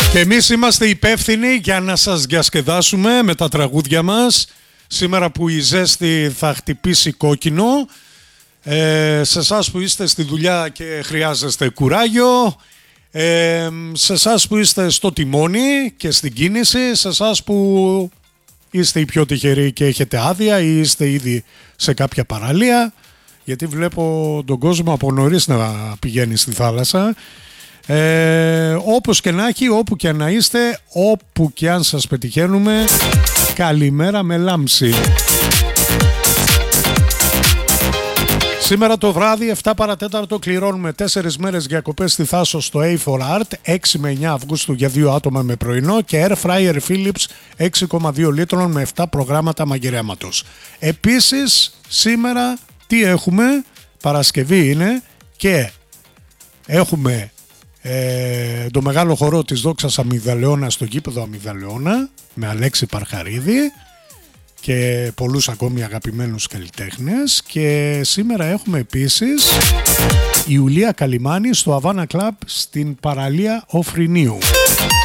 Και εμείς είμαστε υπεύθυνοι για να σας διασκεδάσουμε με τα τραγούδια μας. Σήμερα που η ζέστη θα χτυπήσει κόκκινο, σε εσάς που είστε στη δουλειά και χρειάζεστε κουράγιο, σε εσάς που είστε στο τιμόνι και στην κίνηση, σε εσάς που είστε οι πιο τυχεροί και έχετε άδεια ή είστε ήδη σε κάποια παραλία, γιατί βλέπω τον κόσμο από νωρίς να πηγαίνει στη θάλασσα. Όπως και να έχει, όπου και να είστε, όπου και αν σας πετυχαίνουμε, καλημέρα με λάμψη. Σήμερα το βράδυ 7 παρατέταρτο κληρώνουμε 4 μέρες διακοπές στη Θάσο στο A4Art, 6 με 9 Αυγούστου για 2 άτομα με πρωινό, και Air Fryer Philips 6,2 λίτρων με 7 προγράμματα μαγειρέματος. Επίσης σήμερα τι έχουμε? Παρασκευή είναι και έχουμε το μεγάλο χορό της Δόξας Αμυγδαλαιώνα στο γήπεδο Αμυγδαλαιώνα με Αλέξη Παρχαρίδη και πολλούς ακόμη αγαπημένους καλλιτέχνες. Και σήμερα έχουμε επίσης Ιουλία Καλιμάνη στο Havana Club στην παραλία Οφρινίου.